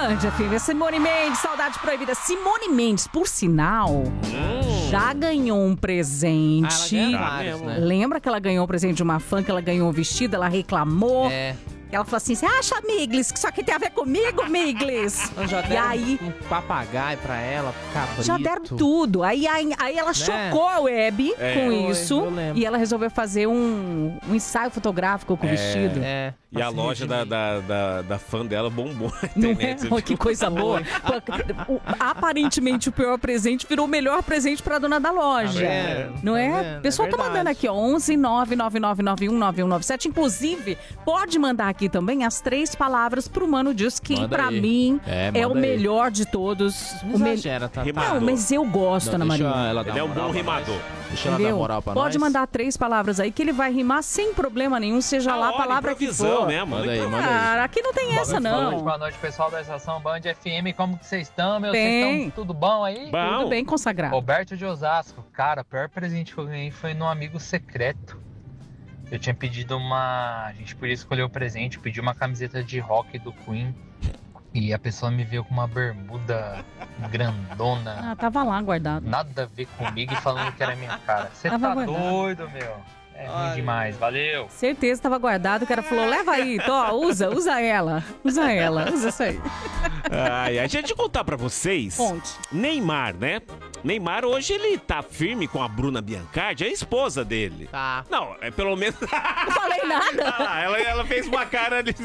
Band FM. Simone Mendes, Saudade Proibida. Simone Mendes, por sinal, já ganhou um presente. Vários, né? Lembra que ela ganhou um presente de uma fã, que ela ganhou um vestido, ela reclamou. Ela falou assim, você acha, Miglis, que isso aqui tem a ver comigo, Miglis? Já E aí, um papagaio pra ela, cabrito. já deram tudo. Aí ela chocou a web com isso. eu lembro. E ela resolveu fazer um ensaio fotográfico com o vestido. E a loja da fã dela bombou na Não internet. é? Que coisa boa. Aparentemente, o pior presente virou o melhor presente pra dona da loja. Não é? O pessoal tá mandando aqui, ó, 11 999919197. Inclusive, pode mandar aqui também as 3 palavras pro Mano Diz que, Manda pra aí. mim, é o manda aí. melhor de todos. Não exagera, tá? Não, mas eu gosto, Ana Maria. Ele é um bom rimador. Deixa ela dar Entendeu? moral pra nós. Pode mandar 3 palavras aí que ele vai rimar sem problema nenhum, seja lá a palavra que for. Né, Manda aí, manda aí. Cara, aqui não tem essa, não. Boa noite, pessoal da Estação Band FM. Como que vocês estão, meu? Bem. Vocês estão tudo bom aí? Tudo bem consagrado. Roberto de Osasco. Cara, o pior presente que eu ganhei foi no amigo secreto. Eu tinha pedido a gente podia escolher o presente, eu pedi uma camiseta de rock do Queen. E a pessoa me veio com uma bermuda grandona. Tava lá guardado. Nada a ver comigo e falando que era minha cara. Você Tava tá guardado. doido, meu? É ruim demais, valeu. Certeza, tava guardado. O cara falou, leva aí, usa ela. Usa isso aí. A gente contar pra vocês. Ponte. Neymar, né? Neymar hoje ele tá firme com a Bruna Biancardi, a esposa dele. Tá. Não, é pelo menos... Não falei nada. Ela fez uma cara de...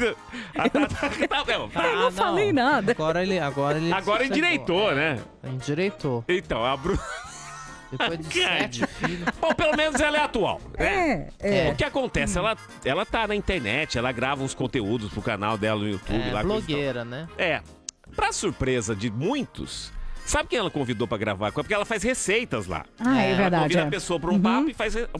Não falei nada. Agora ele Agora endireitou, né? Endireitou. Então, a Bruna... Depois de 7 filhos. Bom, pelo menos ela é atual. Né? É. O que acontece? Ela tá na internet, ela grava uns conteúdos pro canal dela no YouTube. Lá, Blogueira, né? Pra surpresa de muitos, sabe quem ela convidou pra gravar? Porque ela faz receitas lá. É verdade. Ela convida a pessoa pra um papo e faz